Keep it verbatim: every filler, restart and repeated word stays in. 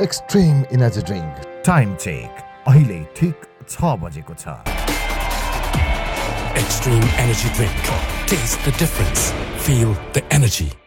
Extreme energy drink. Time check अहिले ठिक छ बजेको छ। Extreme Energy Drink. Taste the difference. Feel the energy.